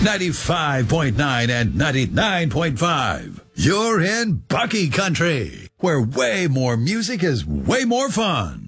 95.9 and 99.5. You're in Bucky Country, where way more music is way more fun.